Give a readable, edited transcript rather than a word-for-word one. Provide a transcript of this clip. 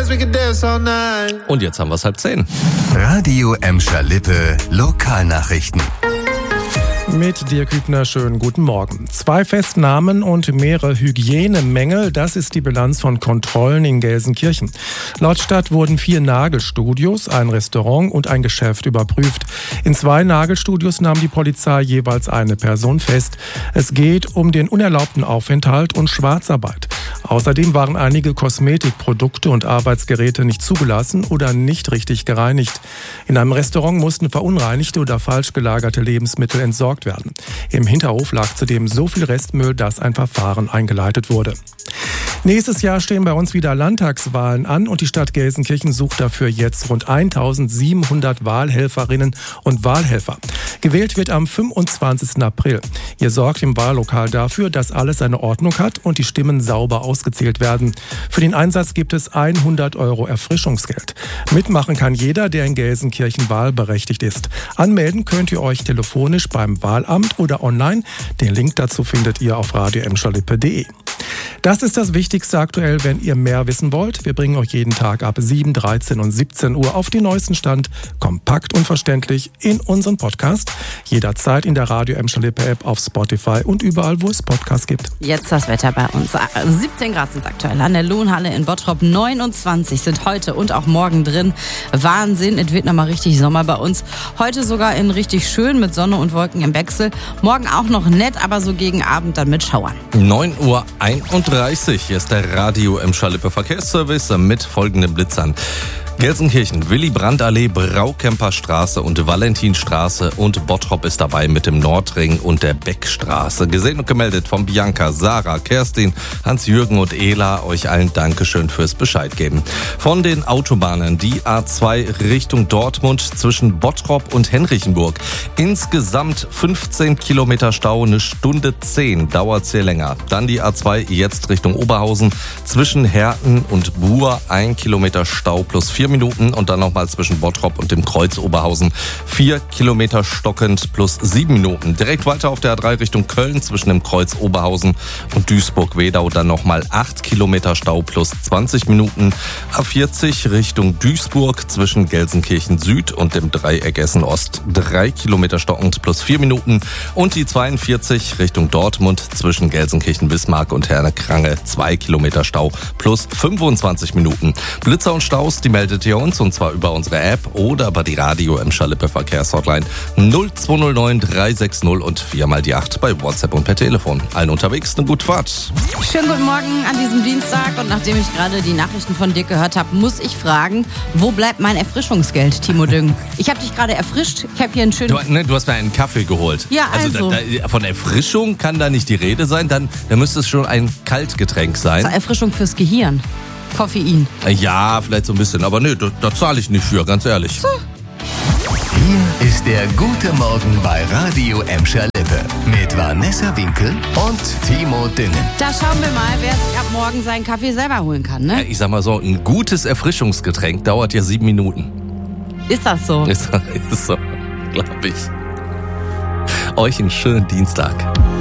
dance, we can dance all night. Und jetzt haben wir es 9:30. Radio Emscher Lippe Lokalnachrichten. Mit Dirk Hübner, schönen guten Morgen. 2 Festnahmen und mehrere Hygienemängel, das ist die Bilanz von Kontrollen in Gelsenkirchen. Laut Stadt wurden 4 Nagelstudios, ein Restaurant und ein Geschäft überprüft. In 2 Nagelstudios nahm die Polizei jeweils eine Person fest. Es geht um den unerlaubten Aufenthalt und Schwarzarbeit. Außerdem waren einige Kosmetikprodukte und Arbeitsgeräte nicht zugelassen oder nicht richtig gereinigt. In einem Restaurant mussten verunreinigte oder falsch gelagerte Lebensmittel entsorgt werden. Im Hinterhof lag zudem so viel Restmüll, dass ein Verfahren eingeleitet wurde. Nächstes Jahr stehen bei uns wieder Landtagswahlen an und die Stadt Gelsenkirchen sucht dafür jetzt rund 1700 Wahlhelferinnen und Wahlhelfer. Gewählt wird am 25. April. Ihr sorgt im Wahllokal dafür, dass alles seine Ordnung hat und die Stimmen sauber ausgezählt werden. Für den Einsatz gibt es 100 € Erfrischungsgeld. Mitmachen kann jeder, der in Gelsenkirchen wahlberechtigt ist. Anmelden könnt ihr euch telefonisch beim Wahlamt oder online. Den Link dazu findet ihr auf radioemscherlippe.de. Das ist das Wichtigste aktuell, wenn ihr mehr wissen wollt. Wir bringen euch jeden Tag ab 7, 13 und 17 Uhr auf den neuesten Stand, kompakt und verständlich in unseren Podcast. Jederzeit in der Radio Emscher Lippe App, auf Spotify und überall, wo es Podcasts gibt. Jetzt das Wetter bei uns. 17 Grad sind aktuell an der Lohnhalle in Bottrop. 29 sind heute und auch morgen drin. Wahnsinn, es wird nochmal richtig Sommer bei uns. Heute sogar in richtig schön mit Sonne und Wolken im Wechsel. Morgen auch noch nett, aber so gegen Abend dann mit Schauern. 9:31 Uhr. Hier ist der Radio Emscher Lippe Verkehrsservice mit folgenden Blitzern. Gelsenkirchen, Willy-Brandt-Allee, Braukemper-Straße und Valentinstraße und Bottrop ist dabei mit dem Nordring und der Beckstraße. Gesehen und gemeldet von Bianca, Sarah, Kerstin, Hans-Jürgen und Ela. Euch allen Dankeschön fürs Bescheid geben. Von den Autobahnen die A2 Richtung Dortmund zwischen Bottrop und Henrichenburg. Insgesamt 15 Kilometer Stau, 1:10 dauert's hier länger. Dann die A2 jetzt Richtung Oberhausen zwischen Herten und Buhr, 1 Kilometer Stau plus 4 Minuten und dann nochmal zwischen Bottrop und dem Kreuz Oberhausen 4 Kilometer stockend plus 7 Minuten. Direkt weiter auf der A3 Richtung Köln zwischen dem Kreuz Oberhausen und Duisburg-Wedau dann nochmal 8 Kilometer Stau plus 20 Minuten. A40 Richtung Duisburg zwischen Gelsenkirchen Süd und dem Dreieck Essen Ost 3 Kilometer stockend plus 4 Minuten und die 42 Richtung Dortmund zwischen Gelsenkirchen Bismarck und Herne-Krange 2 Kilometer Stau plus 25 Minuten. Blitzer und Staus, die meldet ihr uns und zwar über unsere App oder über die Radio Emscher Lippe Verkehrshotline 0209 360 und 4x8 bei WhatsApp und per Telefon. Allen unterwegs eine gute Fahrt. Schönen guten Morgen an diesem Dienstag und nachdem ich gerade die Nachrichten von dir gehört habe, muss ich fragen, wo bleibt mein Erfrischungsgeld, Timo Düng? Ich habe dich gerade erfrischt, ich habe hier einen schönen... Du hast mir einen Kaffee geholt. Ja, also. Von Erfrischung kann da nicht die Rede sein, dann müsste es schon ein Kaltgetränk sein. Das ist Erfrischung fürs Gehirn. Koffein. Ja, vielleicht so ein bisschen, aber nee, da zahle ich nicht für, ganz ehrlich. So. Hier ist der gute Morgen bei Radio Emscher Lippe mit Vanessa Winkel und Timo Düngen. Da schauen wir mal, wer sich ab morgen seinen Kaffee selber holen kann, ne? Ja, ich sag mal so, ein gutes Erfrischungsgetränk dauert ja 7 Minuten. Ist das so? Ist so, glaube ich. Euch einen schönen Dienstag.